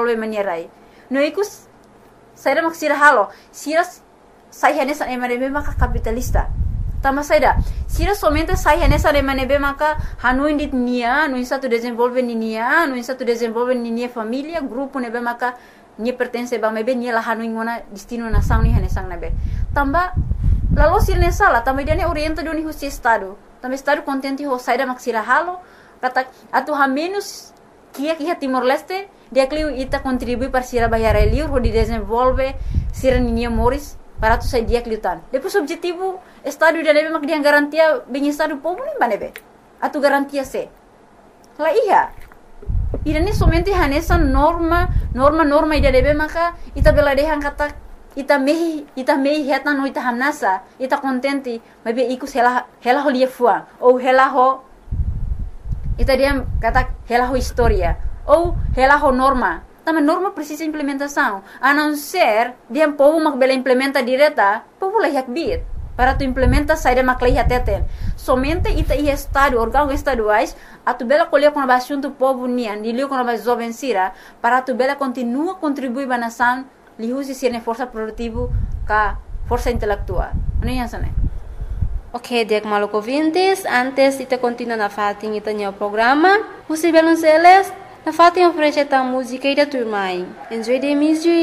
desenvolve manierai. No ikus saya mak sira halo, sira saya nessa emanebe maka kapitalista. Tama saida. Sira somente saya nessa emanebe maka hanu indit nia, no insa tu desenvolve nia, no insa tu desenvolve nia família, grupo nebe maka nia pertence ba mebe nia la hanu ingona destino na sang ni hanesang nebe. Tamba lalu sira nessa la tamba dia ne orienta do ni husi estado. Tamba estado contente ho saida mak sira halo, kata atu ha menos kia Timor-Leste dia kliu ita contribui para sira bayar eliur ho di desenvolve sira nia moris para tu sai dia kliutan. Depois objetivo estado dia nebe mak dia garantia bem estado povo nem banebe. Atu garantia se. La iya. Ida ni somente hanesa norma ida nebe maka ita bela dehan kata ita mehi heta no ita hanasa ita contente mebe ikus hela ho lia fuang ou hela ho ita dia kata hela ho historia ou hela ho norma. Também norma precisa implementação. A não ser dia povo mak bela implementa direta, povo lah yak bit. Para tu implementa saída mak lah teten. Somente ita ia estado órgão estaduais a tu bela colher com a assunto povo nian, dilio com a jovem sira, para tu bela continua contribuir ba nação, li usi sirne força produtivo ka força intelectual. Ano yan sana? Ok, dek maluk ouvintes, antes ita continua na fatin ita nyo programa, usi belun seles, na fatin oferece ta música ida turmai. Enjoy the music.